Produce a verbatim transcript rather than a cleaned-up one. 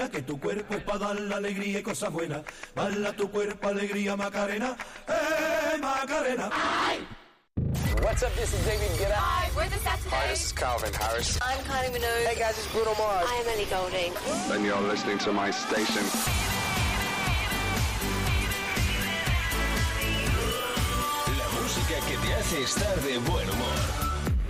Que tu cuerpo es para dar la alegría y cosas buenas. Bala tu cuerpo, alegría, Macarena. ¡Eh, Macarena! Ay. What's up, this is David Guetta. Hi, we're the Saturday. Hi, this is Calvin Harris. I'm Kylie Minogue. Hey guys, it's Bruno Mars. I am Ellie Goulding. And you're listening to my station. La música que te hace estar de buen humor.